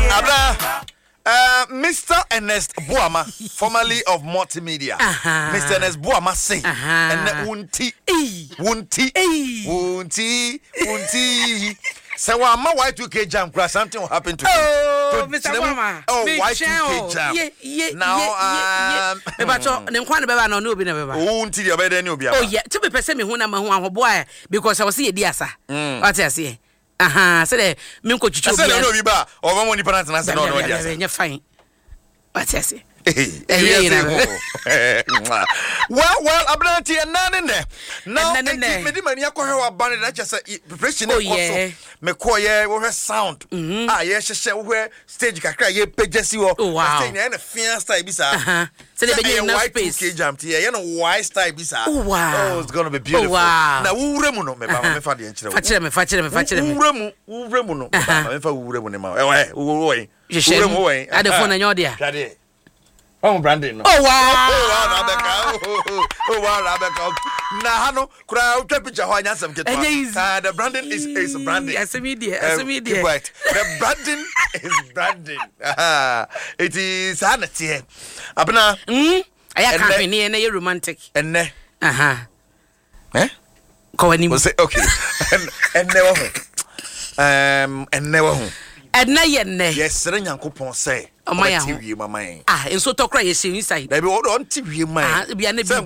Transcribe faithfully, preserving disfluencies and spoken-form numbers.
Abra, uh, Mister Ernest Boama, formerly of Multimedia. Uh-huh. Mister Ernest Boama say, uh-huh. and wunti, wunti, wunti, wunti. So, I'm my Y two K jam crash. Something will happen to me. Oh, Mister Boama. Oh, Y two K jam. Yeah, yeah, now, yeah, um, yeah. But so, them kwan beba no no be never. Wunti, you better know. Oh yeah, to be person me who na mahu an boy because I was see diasa. What I say. Aha, say the me ko chicho. Say no be ba. O mo ni parent na say no no dia. Yeah, fine. What I say. Well, well, Abranti and none in there. Now, me di mani akọ wa ban na just preparation also. Me ko ye wo sound. Ah, ye hye wo stage kakra ye pagesi wo. Stage na na fian style bi sa. Aha. Say the be enough space. K jam tie ye no wide style bi sa. Oh wow. Oh, it's going to be beautiful. Na wo wure mu no me ba me fa de enchire wo. Fa kire me, fa kire me, fa kire me. Wure mu, wure mu no. Me fa wure mu ne ma. Eh, wo wo yin. Wure mu yin. Ade phone na nyodia. Hwade. Oh, Brandon. No. Oh, wow. Oh, wow, Rebecca. Oh, oh, wow, Rebecca. Nah, no, crowd, picture, how I answer. Uh, the Brandon is, is Brandon. Yes, media. Yes, media. Right. The Brandon is Brandon. Uh, it is Hannity. Abna. Hmm? I can't be near romantic. And ne. Uh huh. Eh? Go any more. Okay. And and never. Um, and never. And na yenne. Yes, Sir Yankopon say. Oh my T V, my mind. Ah, and so talk right inside. They be all on T V, my. Ah, be an